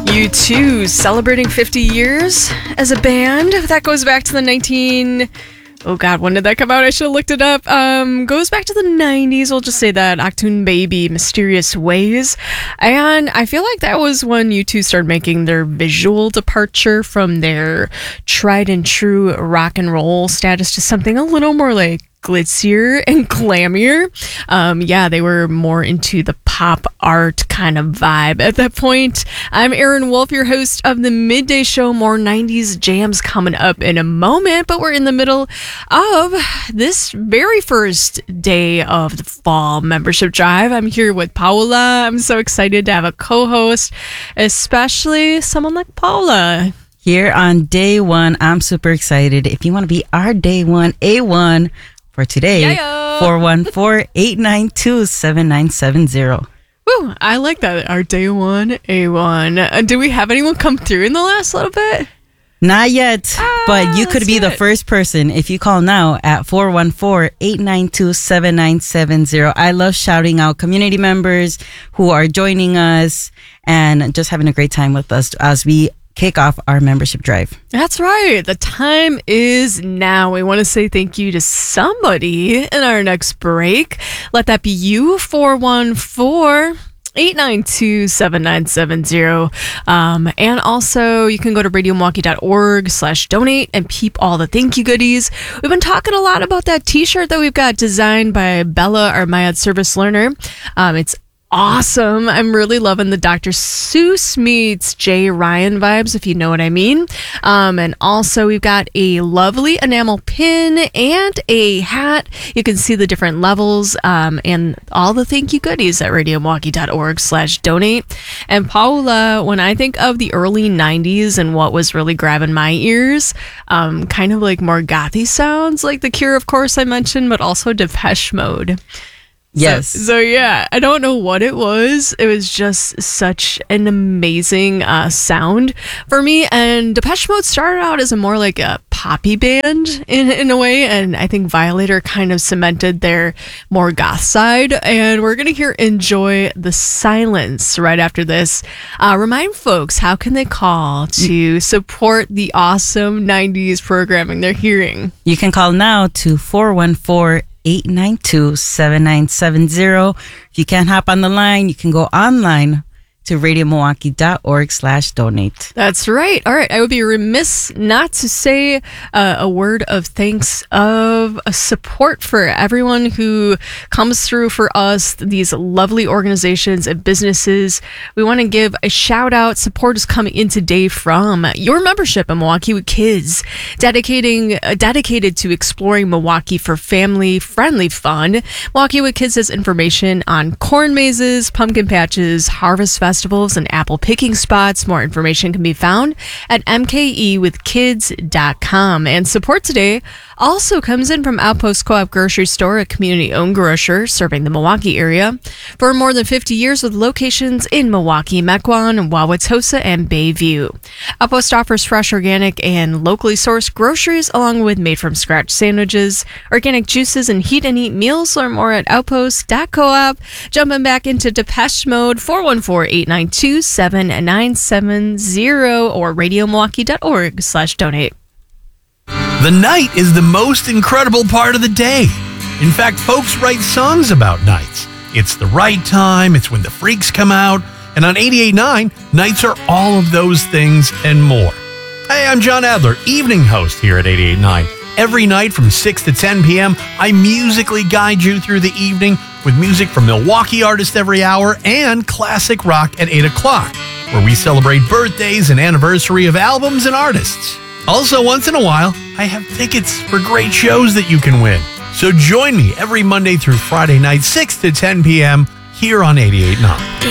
U2 celebrating 50 years as a band. That goes back to the Oh God, when did that come out? I should have looked it up. Goes back to the 90s. We'll just say that. Achtung Baby, Mysterious Ways. And I feel like that was when U2 started making their visual departure from their tried and true rock and roll status to something a little more like glitzier and glammier. They were more into the pop art kind of vibe at that point. I'm Erin Wolf, your host of the Midday Show. More 90s jams coming up in a moment, but we're in the middle of this very first day of the fall membership drive. I'm here with Paula. I'm so excited to have a co-host, especially someone like Paula. Here on day one, I'm super excited. If you want to be our day one A1 for today, 414-892-7970. Woo, I like that. Our day one A1. Do we have anyone come through in the last little bit? Not yet, but you could be the first person if you call now at 414-892-7970. I love shouting out community members who are joining us and just having a great time with us as we kick off our membership drive. That's right. The time is now. We want to say thank you to somebody in our next break. Let that be you, 414-892-7970. And also you can go to radiomilwaukee.org/donate and peep all the thank you goodies. We've been talking a lot about that t-shirt that we've got designed by Bella, our MyAd service learner. It's awesome. I'm really loving the Dr. Seuss meets Jay Ryan vibes, if you know what I mean. And also we've got a lovely enamel pin and a hat. You can see the different levels and all the thank you goodies at radiomilwaukee.org/donate. And Paula, when I think of the early 90s and what was really grabbing my ears, kind of like more gothy sounds, like The Cure, of course, I mentioned, but also Depeche Mode. Yes. So yeah, I don't know what it was. It was just such an amazing sound for me. And Depeche Mode started out as a more like a poppy band in a way. And I think Violator kind of cemented their more goth side. And we're going to Enjoy the Silence right after this. Remind folks, how can they call to support the awesome 90s programming they're hearing? You can call now to 414-892-7970. If you can't hop on the line, you can go online to radiomilwaukee.org/donate. That's right. All right. I would be remiss not to say a word of thanks of support for everyone who comes through for us, these lovely organizations and businesses. We want to give a shout out. Support is coming in today from your membership in Milwaukee with Kids, dedicated to exploring Milwaukee for family-friendly fun. Milwaukee with Kids has information on corn mazes, pumpkin patches, harvest festivals, and apple picking spots. More information can be found at mkewithkids.com. And support today also comes in from Outpost Co-op Grocery Store, a community-owned grocer serving the Milwaukee area for more than 50 years with locations in Milwaukee, Mequon, Wauwatosa, and Bayview. Outpost offers fresh, organic, and locally sourced groceries along with made-from-scratch sandwiches, organic juices, and heat-and-eat meals. Learn more at outpost.coop. Jumping back into Depeche Mode, 414-892-7970 or radiomilwaukee.org/donate. The night is the most incredible part of the day. In fact, folks write songs about nights. It's the right time, it's when the freaks come out, and on 88.9, nights are all of those things and more. Hey, I'm John Adler, evening host here at 88.9. Every night from 6 to 10 p.m., I musically guide you through the evening with music from Milwaukee artists every hour and classic rock at 8 o'clock, where we celebrate birthdays and anniversary of albums and artists. Also, once in a while, I have tickets for great shows that you can win. So join me every Monday through Friday night, 6 to 10 p.m. here on 88.9.